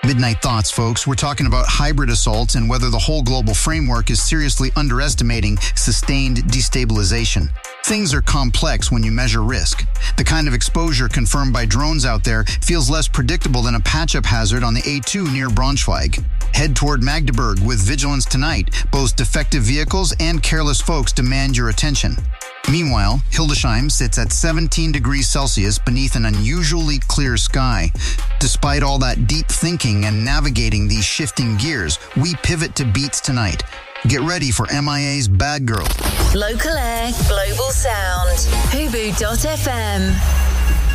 Midnight Thoughts, folks. We're talking about hybrid assaults and whether the whole global framework is seriously underestimating sustained destabilization. Things are complex when you measure risk. The kind of exposure confirmed by drones out there feels less predictable than a patch-up hazard on the A2 near Braunschweig. Head toward Magdeburg with vigilance tonight. Both defective vehicles and careless folks demand your attention. Meanwhile, Hildesheim sits at 17 degrees Celsius beneath an unusually clear sky. Despite all that deep thinking and navigating these shifting gears, we pivot to beats tonight. Get ready for MIA's Bad Girl. Local Air, Global Sound. Hubu.fm.